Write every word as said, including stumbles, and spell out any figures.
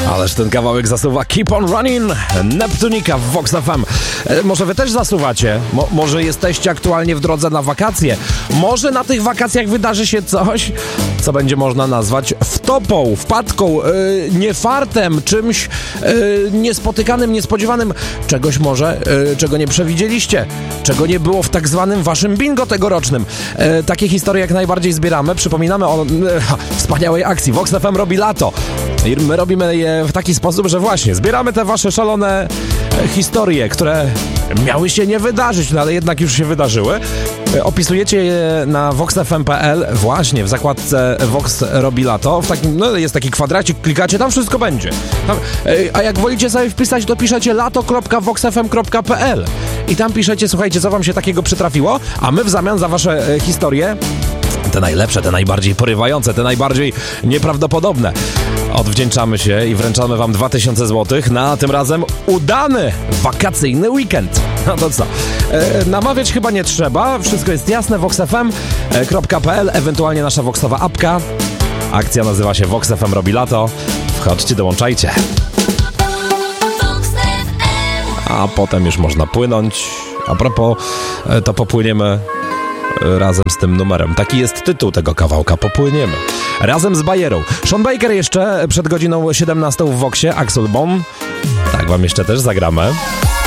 Ależ ten kawałek zasuwa. Keep on running. Neptunika w Vox F M. E, może wy też zasuwacie? Mo- może jesteście aktualnie w drodze na wakacje? Może na tych wakacjach wydarzy się coś, co będzie można nazwać wtopą, wpadką, e, niefartem, czymś e, niespotykanym, niespodziewanym. Czegoś może, e, czego nie przewidzieliście. Czego nie było w tak zwanym waszym bingo tegorocznym. E, takie historie jak najbardziej zbieramy. Przypominamy o e, wspaniałej akcji. Vox F M robi lato. I my robimy je w taki sposób, że właśnie zbieramy te wasze szalone e, historie, które miały się nie wydarzyć, no ale jednak już się wydarzyły. E, opisujecie je na vox f m kropka p l, właśnie w zakładce Vox robi lato. W takim, no jest taki kwadracik, klikacie, tam wszystko będzie. Tam, e, a jak wolicie sobie wpisać, to piszecie lato kropka vox f m kropka p l i tam piszecie, słuchajcie, co wam się takiego przytrafiło, a my w zamian za wasze e, historie, te najlepsze, te najbardziej porywające, te najbardziej nieprawdopodobne, odwdzięczamy się i wręczamy wam dwa tysiące złotych na tym razem udany wakacyjny weekend. No to co? E, namawiać chyba nie trzeba, wszystko jest jasne. vox f m kropka p l, ewentualnie nasza voxowa apka. Akcja nazywa się Vox F M robi lato. Wchodźcie, dołączajcie. A potem już można płynąć. A propos, to popłyniemy razem z tym numerem. Taki jest tytuł tego kawałka. Popłyniemy. Razem z Bajerą. Sean Baker jeszcze przed godziną siedemnastą w Voxie. Axel Bomb. Tak wam jeszcze też zagramy.